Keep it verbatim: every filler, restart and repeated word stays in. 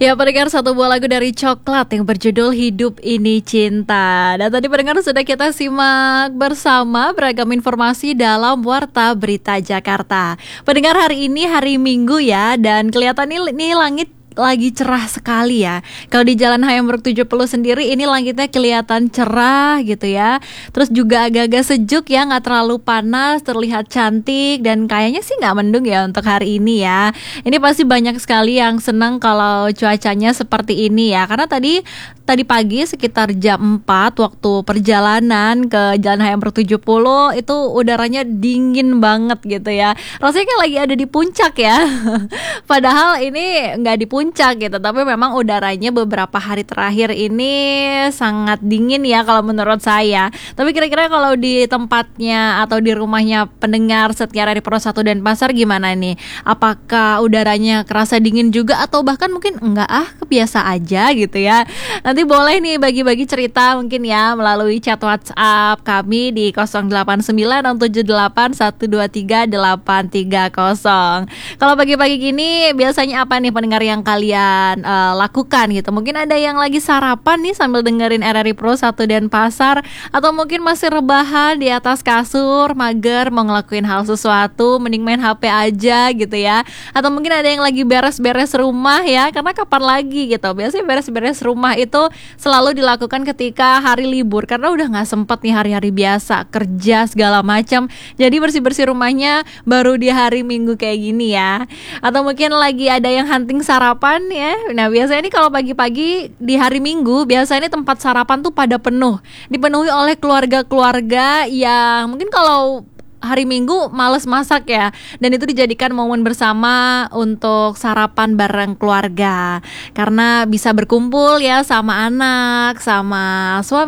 Ya, pendengar, satu buah lagu dari Coklat yang berjudul Hidup Ini Cinta. Dan tadi pendengar sudah kita simak bersama beragam informasi dalam Warta Berita Jakarta. Pendengar, hari ini hari Minggu ya, dan kelihatan nih, nih langit lagi cerah sekali ya. Kalau di Jalan Hayam Buruk tujuh puluh sendiri ini langitnya kelihatan cerah gitu ya. Terus juga agak-agak sejuk ya, nggak terlalu panas, terlihat cantik, dan kayaknya sih nggak mendung ya untuk hari ini ya. Ini pasti banyak sekali yang senang kalau cuacanya seperti ini ya. Karena tadi tadi pagi sekitar jam empat waktu perjalanan ke Jalan Hayam Buruk tujuh puluh itu udaranya dingin banget gitu ya. Rasanya kayak lagi ada di puncak ya. Padahal ini nggak di puncak gitu, tapi memang udaranya beberapa hari terakhir ini sangat dingin ya kalau menurut saya. Tapi kira-kira kalau di tempatnya atau di rumahnya pendengar setia Radio Pro satu Denpasar gimana nih? Apakah udaranya kerasa dingin juga atau bahkan mungkin enggak, ah kebiasa aja gitu ya? Nanti boleh nih bagi-bagi cerita mungkin ya melalui chat WhatsApp kami di nol delapan sembilan enam tujuh delapan satu dua tiga delapan tiga nol. Kalau pagi-pagi gini biasanya apa nih pendengar yang kalian uh, lakukan gitu? Mungkin ada yang lagi sarapan nih sambil dengerin R R I Pro satu Denpasar, atau mungkin masih rebahan di atas kasur, mager mau ngelakuin hal sesuatu, mending main H P aja gitu ya. Atau mungkin ada yang lagi beres-beres rumah ya, karena kapan lagi gitu. Biasanya beres-beres rumah itu selalu dilakukan ketika hari libur, karena udah gak sempet nih hari-hari biasa kerja segala macam. Jadi bersih-bersih rumahnya baru di hari Minggu kayak gini ya. Atau mungkin lagi ada yang hunting sarapan ya. Nah biasanya ini kalau pagi-pagi di hari Minggu biasanya tempat sarapan tuh pada penuh, dipenuhi oleh keluarga-keluarga yang mungkin kalau hari Minggu males masak ya, dan itu dijadikan momen bersama untuk sarapan bareng keluarga, karena bisa berkumpul ya sama anak, sama suami